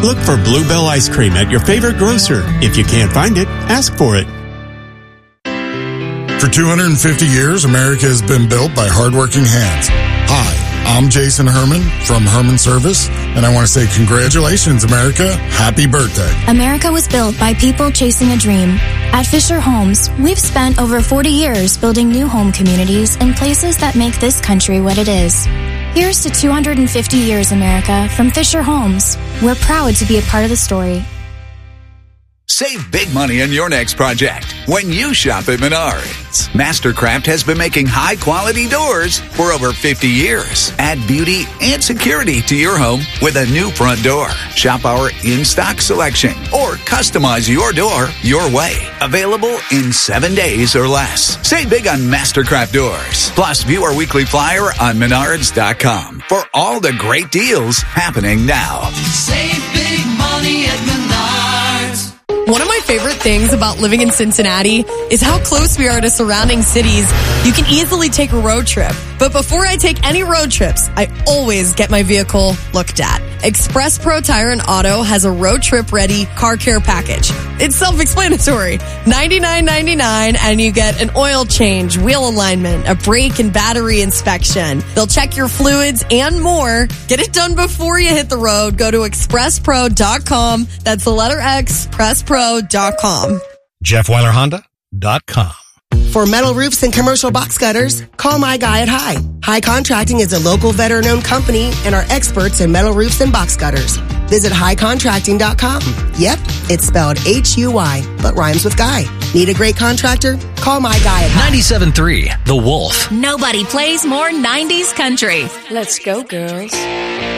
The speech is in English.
Look for Bluebell ice cream at your favorite grocer. If you can't find it, ask for it. For 250 years, America has been built by hardworking hands. Hi, I'm Jason Herman from Herman Service, and I want to say congratulations, America. Happy birthday. America was built by people chasing a dream. At Fisher Homes, we've spent over 40 years building new home communities in places that make this country what it is. Here's to 250 years, America, from Fisher Homes. We're proud to be a part of the story. Save big money on your next project when you shop at Menards. Mastercraft has been making high-quality doors for over 50 years. Add beauty and security to your home with a new front door. Shop our in-stock selection or customize your door your way. Available in 7 days or less. Save big on Mastercraft doors. Plus, view our weekly flyer on Menards.com for all the great deals happening now. Save big money at Menards. One of my favorite things about living in Cincinnati is how close we are to surrounding cities. You can easily take a road trip. But before I take any road trips, I always get my vehicle looked at. Express Pro Tire and Auto has a road trip ready car care package. It's self-explanatory. $99.99 and you get an oil change, wheel alignment, a brake and battery inspection. They'll check your fluids and more. Get it done before you hit the road. Go to expresspro.com. That's the letter X, expresspro.com. JeffWeilerHonda.com. For metal roofs and commercial box gutters, call my guy at High. High Contracting is a local veteran-owned company and are experts in metal roofs and box gutters. Visit highcontracting.com. Yep, it's spelled H-U-Y, but rhymes with guy. Need a great contractor? Call my guy at High. 97.3, The Wolf. Nobody plays more 90s country. Let's go, girls.